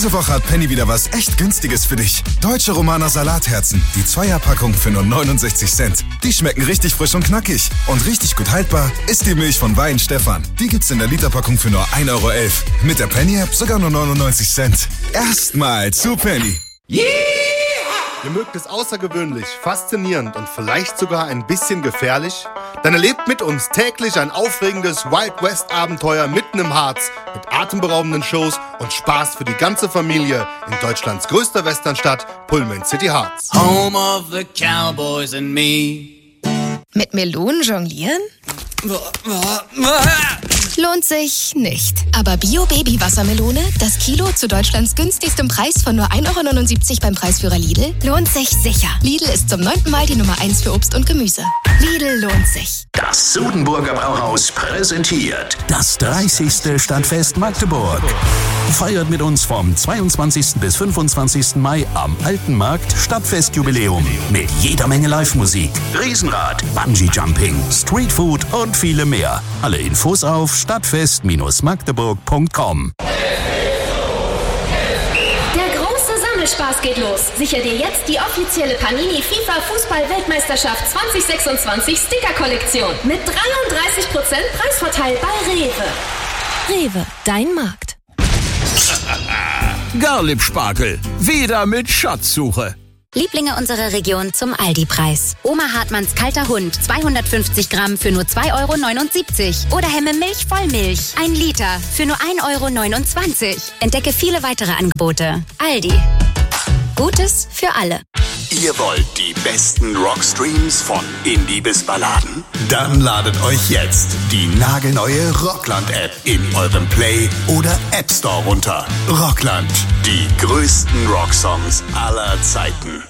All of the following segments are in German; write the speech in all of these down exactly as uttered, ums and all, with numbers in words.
Diese Woche hat Penny wieder was echt Günstiges für dich. Deutsche Romaner Salatherzen. Die Zweierpackung für nur neunundsechzig Cent. Die schmecken richtig frisch und knackig. Und richtig gut haltbar ist die Milch von Wein Stefan. Die gibt's in der Literpackung für nur ein Euro elf. Mit der Penny-App sogar nur neunundneunzig Cent. Erstmal zu Penny. Yeah! Ihr mögt es außergewöhnlich, faszinierend und vielleicht sogar ein bisschen gefährlich? Dann erlebt mit uns täglich ein aufregendes Wild West Abenteuer mitten im Harz mit atemberaubenden Shows und Spaß für die ganze Familie in Deutschlands größter Westernstadt, Pullman City Harz. Home of the Cowboys and me. Mit Melonen jonglieren? Lohnt sich nicht. Aber Bio-Baby-Wassermelone, das Kilo zu Deutschlands günstigstem Preis von nur ein Euro neunundsiebzig beim Preisführer Lidl, lohnt sich sicher. Lidl ist zum neunten Mal die Nummer eins für Obst und Gemüse. Lidl lohnt sich. Das Sudenburger Brauhaus präsentiert das dreißigste Stadtfest Magdeburg. Feiert mit uns vom zweiundzwanzigsten bis fünfundzwanzigsten Mai am Alten Markt Stadtfestjubiläum mit jeder Menge Live-Musik, Riesenrad, Bungee-Jumping, Streetfood und viele mehr. Alle Infos auf stadtfest Magdeburg punkt com. Der große Sammelspaß geht los. Sicher dir jetzt die offizielle Panini FIFA Fußball-Weltmeisterschaft zwanzig sechsundzwanzig Sticker-Kollektion mit dreiunddreißig Prozent Preisvorteil bei Rewe. Rewe, dein Markt. Garlip-Spargel, wieder mit Schatzsuche. Lieblinge unserer Region zum Aldi-Preis. Oma Hartmanns kalter Hund, zweihundertfünfzig Gramm für nur zwei Euro neunundsiebzig. Oder Hemme Milch Vollmilch, ein Liter für nur ein Euro neunundzwanzig. Entdecke viele weitere Angebote. Aldi. Gutes für alle. Ihr wollt die besten Rockstreams von Indie bis Balladen? Dann ladet euch jetzt die nagelneue Rockland-App in eurem Play- oder App Store runter. Rockland, die größten Rocksongs aller Zeiten.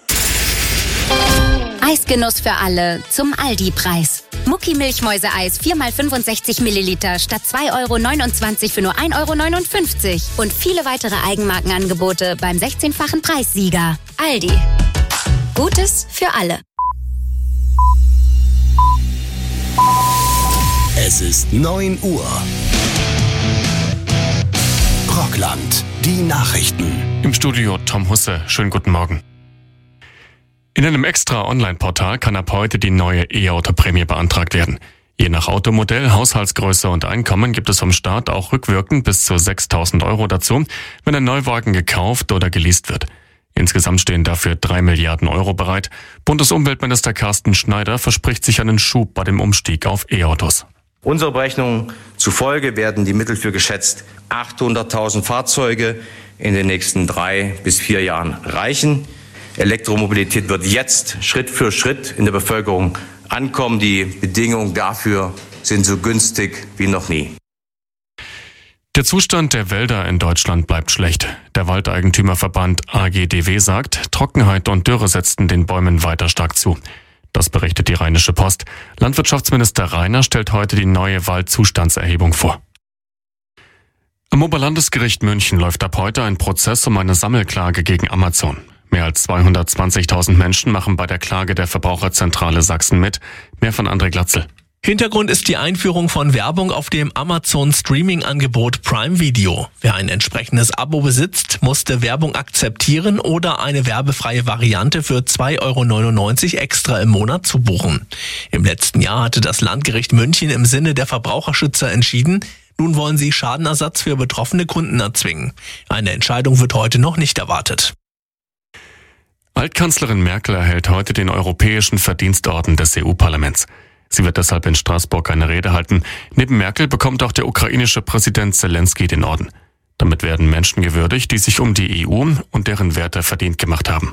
Eisgenuss für alle zum Aldi-Preis. Mucki Milchmäuse-Eis vier mal fünfundsechzig Milliliter statt zwei Euro neunundzwanzig für nur ein Euro neunundfünfzig. Und viele weitere Eigenmarkenangebote beim sechzehnfachen Preissieger. Aldi. Gutes für alle. Es ist neun Uhr. Rockland, die Nachrichten. Im Studio Tom Husse. Schönen guten Morgen. In einem extra Online-Portal kann ab heute die neue E-Auto-Prämie beantragt werden. Je nach Automodell, Haushaltsgröße und Einkommen gibt es vom Staat auch rückwirkend bis zu sechstausend Euro dazu, wenn ein Neuwagen gekauft oder geleast wird. Insgesamt stehen dafür drei Milliarden Euro bereit. Bundesumweltminister Carsten Schneider verspricht sich einen Schub bei dem Umstieg auf E-Autos. Unserer Berechnung zufolge werden die Mittel für geschätzt achthunderttausend Fahrzeuge in den nächsten drei bis vier Jahren reichen. Elektromobilität wird jetzt Schritt für Schritt in der Bevölkerung ankommen. Die Bedingungen dafür sind so günstig wie noch nie. Der Zustand der Wälder in Deutschland bleibt schlecht. Der Waldeigentümerverband A G D W sagt, Trockenheit und Dürre setzten den Bäumen weiter stark zu. Das berichtet die Rheinische Post. Landwirtschaftsminister Rainer stellt heute die neue Waldzustandserhebung vor. Am Oberlandesgericht München läuft ab heute ein Prozess um eine Sammelklage gegen Amazon. Mehr als zweihundertzwanzigtausend Menschen machen bei der Klage der Verbraucherzentrale Sachsen mit. Mehr von André Glatzel. Hintergrund ist die Einführung von Werbung auf dem Amazon-Streaming-Angebot Prime Video. Wer ein entsprechendes Abo besitzt, musste Werbung akzeptieren oder eine werbefreie Variante für zwei Euro neunundneunzig extra im Monat zu buchen. Im letzten Jahr hatte das Landgericht München im Sinne der Verbraucherschützer entschieden. Nun wollen sie Schadenersatz für betroffene Kunden erzwingen. Eine Entscheidung wird heute noch nicht erwartet. Altkanzlerin Merkel erhält heute den Europäischen Verdienstorden des E U-Parlaments. Sie wird deshalb in Straßburg eine Rede halten. Neben Merkel bekommt auch der ukrainische Präsident Zelensky den Orden. Damit werden Menschen gewürdigt, die sich um die E U und deren Werte verdient gemacht haben.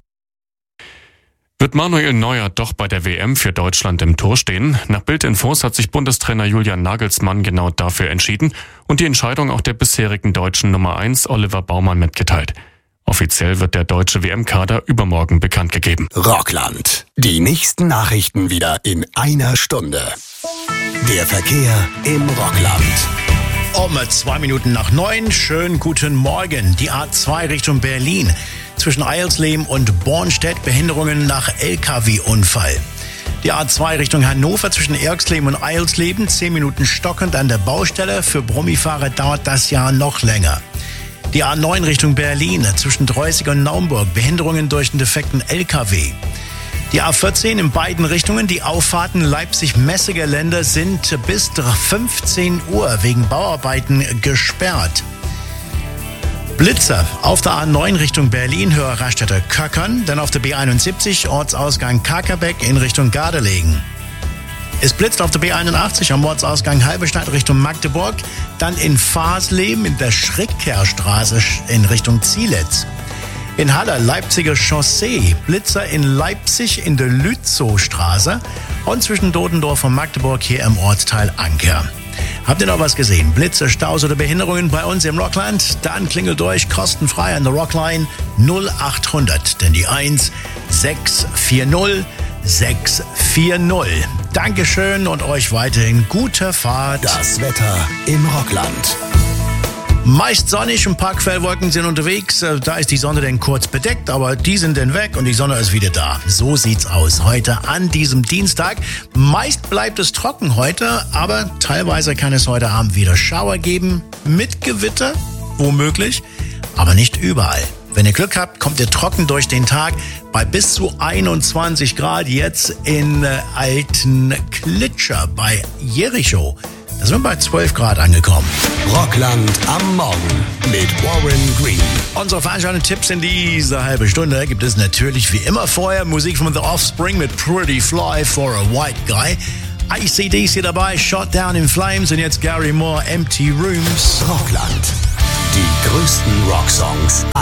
Wird Manuel Neuer doch bei der W M für Deutschland im Tor stehen? Nach Bild-Infos hat sich Bundestrainer Julian Nagelsmann genau dafür entschieden und die Entscheidung auch der bisherigen deutschen Nummer eins Oliver Baumann mitgeteilt. Offiziell wird der deutsche W M-Kader übermorgen bekannt gegeben. Rockland. Die nächsten Nachrichten wieder in einer Stunde. Der Verkehr im Rockland. Um zwei Minuten nach neun, schönen guten Morgen. Die A zwei Richtung Berlin. Zwischen Eilsleben und Bornstedt Behinderungen nach L K W-Unfall. Die A zwei Richtung Hannover zwischen Erxleben und Eilsleben. zehn Minuten stockend an der Baustelle. Für Brummifahrer dauert das Jahr noch länger. Die A neun Richtung Berlin zwischen Dreusig und Naumburg. Behinderungen durch einen defekten L K W. Die A vierzehn in beiden Richtungen. Die Auffahrten Leipzig-Messegelände sind bis fünfzehn Uhr wegen Bauarbeiten gesperrt. Blitzer auf der A neun Richtung Berlin, Höhe Raststätter Köckern. Dann auf der B einundsiebzig, Ortsausgang Kakerbeck in Richtung Gardelegen. Es blitzt auf der B einundachtzig am Ortsausgang Halberstadt Richtung Magdeburg. Dann in Fasleben in der Schrickkehrstraße in Richtung Zielitz. In Halle Leipziger Chaussee, Blitzer in Leipzig in der Lützowstraße und zwischen Dodendorf und Magdeburg hier im Ortsteil Anker. Habt ihr noch was gesehen? Blitze, Staus oder Behinderungen bei uns im Rockland? Dann klingelt durch kostenfrei an der Rockline null achthundert, denn die eins sechs vier null sechs vier null. Dankeschön und euch weiterhin gute Fahrt. Das Wetter im Rockland. Meist sonnig, ein paar Quellwolken sind unterwegs. Da ist die Sonne dann kurz bedeckt, aber die sind dann weg und die Sonne ist wieder da. So sieht's aus heute an diesem Dienstag. Meist bleibt es trocken heute, aber teilweise kann es heute Abend wieder Schauer geben. Mit Gewitter, womöglich, aber nicht überall. Wenn ihr Glück habt, kommt ihr trocken durch den Tag bei bis zu einundzwanzig Grad jetzt in äh, Alten Klitscher bei Jericho. Da sind wir bei zwölf Grad angekommen. Rockland am Morgen mit Warren Green. Unsere Veranstaltungstipps in dieser halben Stunde gibt es natürlich wie immer vorher Musik von The Offspring mit Pretty Fly for a White Guy. A C D C dabei, Shot Down in Flames und jetzt Gary Moore, Empty Rooms. Rockland. Die größten Rocksongs